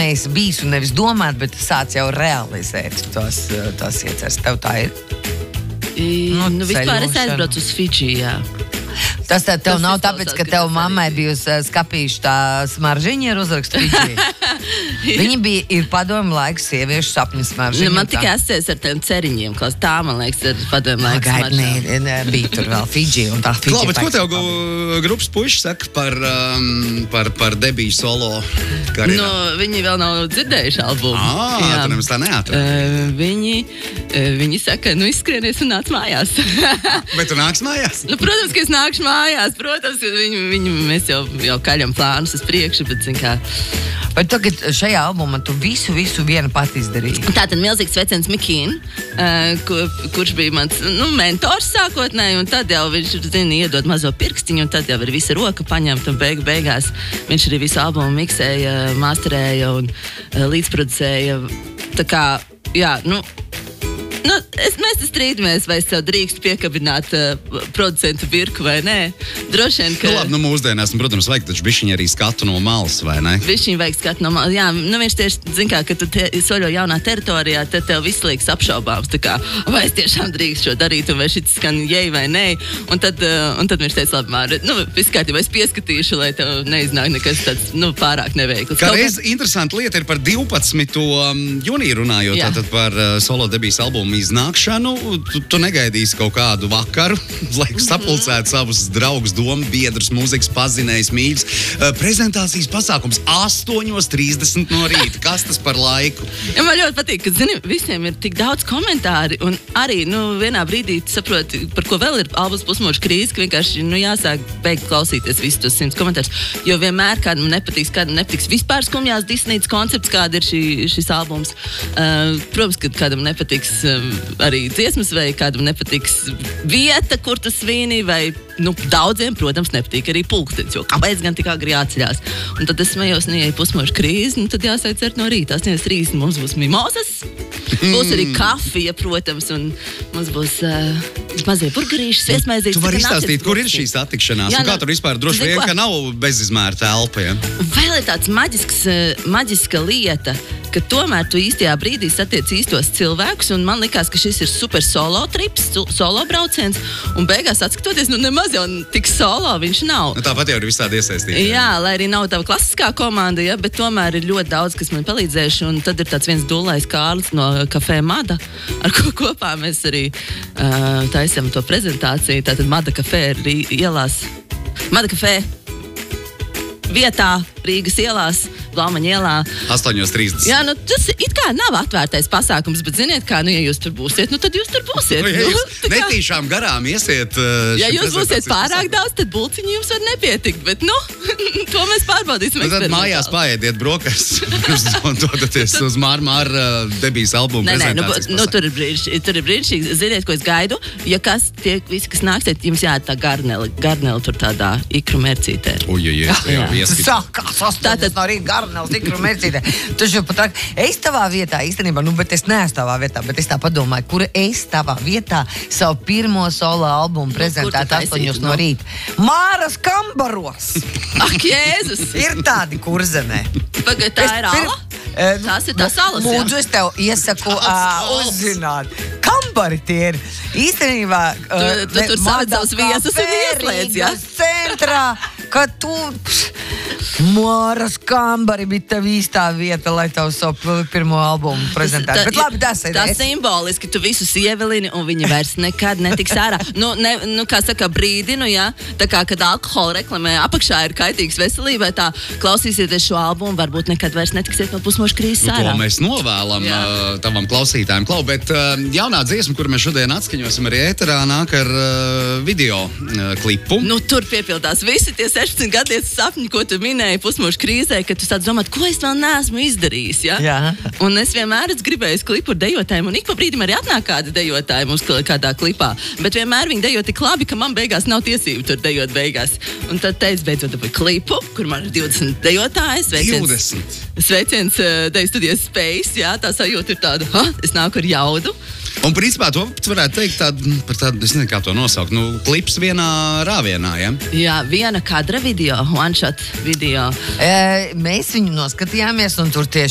neesi bijis un nevis domāt, bet sāc jau realizēt tos ieceres. Tev tā ir? Vispār es aizbraucu uz Fidži, jā. Tas tev nav tāpēc, ka tev mammai bijusi skapījuši tā smaržiņa ar uzrakstu Fidži. Viņi ir padomu laiks sieviešu sapņu smaržiņa. Man tikai asociēs ar tiem ceriņiem, kas tā, man liekas, ir padomu laiks smaržiņa. Nē, bija tur vēl Fidži un tā Fidži. Klau, bet ko tev grupas puiši saka par debiju solo karjerā? Viņi vēl nav dzirdējuši albumu. Tu nemaz tā neatradi. Viņi saka, izskrienies un nāc mājās. Bet tu nāks mājās? Protams, ka es nākšu mājās, protams, mēs jau kaļam plānus uz priekšu, bet zin kā. Bet tagad šajā albumā tu visu viena pati izdarīji. Tātad milzīgs sveiciens Mikīn, kurš bija mans mentors sākotnēji, un tad jau viņš, iedod mazo pirkstiņu, un tad jau ir visa roka paņemta, un beigās viņš arī visu albumu miksēja, masterēja un līdzproducēja. Tā kā, jā, mēs te strīdamies, vai es tev drīkstu piekabināt producentu birku vai nē. Droši vien, ka... labi, mūsdienās, protams, vajag taču bišķiņi arī skatu no malas, vai ne? Bišķiņi vajag skatu no malas. Jā, viņš tieši, zin kā, ka tu soļo jaunā teritorijā, tad tev viss liekas apšaubāms. Tā kā, vai es tiešām drīkstu šo darīt, un vai šis skan jei vai nē. Un tad viņš teica, labi, Māri, viss kārtībā es pieskatīšu, lai tev neiznāk nekas tāds, pārāk neveikls. Kā reiz interesanta lieta ir par 12. jūniju runājot, tātad par solo debijas albumu iznākšanu. Tu negaidīsi kaut kādu vakaru, lai sapulcētu savus draugus, domu biedrus, mūzikas pazinējus, mīļus. Prezentācijas pasākums 8:30 no rīta. Kas tas par laiku? Ja, man ļoti patīk, ka, visiem ir tik daudz komentāri, un arī, vienā brīdī saproti, par ko vēl ir albums Pusmūža krīze, ka vienkārši, jāsāk beigt klausīties visus tos 100 komentārus, jo vienmēr kādam nepatiks vispār skumjās Disney's koncepts, kāda ir šis albums. Protams, ka kādam nepatiks arī dziesmas, vai kādam nepatiks vieta, kur tu svīni, vai daudziem, protams, nepatīk arī pulkstenis, jo kāpēc gan tik agri jāceļās. Un tad es smējos, ja ir Pusmūža krīze, tad jāsāk cert no rīta. 8:30 mums būs mimozas, būs arī kafija, protams, un mums būs mazie burgerīši, sviestmaizītes. Tu vari izstāstīt, kur ir šī satikšanās, un kā tur vispār droši vien, ka nav bezizmēra telpa, ja? Vēl ir tāds maģiska lieta, ka tomēr tu īstajā brīdī satiec īstos cilvēkus, un man likās, ka šis ir super solo trips, solo brauciens, un beigās atskatoties, nemaz jau tik solo viņš nav. Tāpat jau ir visādi iesaistīti. Jā, lai arī nav tava klasiskā komanda, ja, bet tomēr ir ļoti daudz, kas man palīdzējuši, un tad ir tāds viens dulais Kārlis no kafē Mada, ar ko kopā mēs arī taisam to prezentāciju. Tātad Mada kafē ir ielās. Mada kafē vietā Rīgas ielās, Blaumaņa ielā. 8:30. Jā, tas it kā nav atvērtais pasākums, bet ziniet kā, ja jūs tur būsiet, tad jūs tur būsiet. Ja jūs netīšām garām iesiet ja jūs būsiet pārāk daudz, tad bulciņi jums var nepietikt, bet to mēs pārbaudīsim. Tad mājās paēdiet brokastis, dodaties uz Māra debijas albumu prezentācijas pasākumu. Tur ir brīnišķīgi. Ziniet, ko es gaidu? Ja visi, kas nāksiet, jums jāiet tā garneli tur tādā ikru mērcītē. Tātad no rīta garnels, ikru mērcītē. Tu jau pat es tavā vietā īstenībā, bet es neesmu tavā vietā, bet es tā padomāju, kur es tavā vietā savu pirmo solo albumu prezentētu 8 no rīta. Māras Kambaros! Ak, Jēzus! Ir tādi kurzemē. Pagaid, tā ir ala? Tās ir tās alas, jā. Lūdzu, es tev iesaku uzzināt. Kambari tie ir. Īstenībā... Tu tur saved savus viesus un ieslēdz, jā? Centrā, ka tu... Māras Kambari bija tev īstā vieta, lai tev savu pirmo albumu prezentētu. Bet labi, tas ir. Tā simboliski tu visus ievelini, un viņi vairs nekad netiks ārā. Kā saka, brīdinu, jā, tā kā, kad alkohola reklamē apakšā ir kaitīgs veselībai, tā klausīsieties šo albumu, varbūt nekad vairs netiksiet no Pusmūža krīzes ārā. To mēs novēlam tavam klausītājiem. Klau, bet jaunā dziesma, kuru mēs šodien atskaņosim arī ēterā, nāk ar video klipu. Tur piepildās visi tie 16 gadietas sapņi, ko tu minēji Pusmūža krīzē, ka tu sāc domāt, ko es vēl neesmu izdarījis, ja? Jā. Un es vienmēr gribēju klipu ar dejotājiem, un ik pa brīdim arī atnāk kādi dejotāji mums kādā klipā, bet vienmēr viņi dejo tik labi, ka man beigās nav tiesību tur dejot beigās. Un tad teicu, beidzot dabūju klipu, kur man ir 20 dejotāji, sveiciens Deju studijas Space, jā, tā sajūta ir tāda, es nāku ar jaudu. Un principā to varētu teikt par tādu, es nezinu, kā to nosaukt, klips vienā rāvienā, ja? Jā, viena kadra video, one shot video. Mēs viņu noskatījāmies, un tur tieši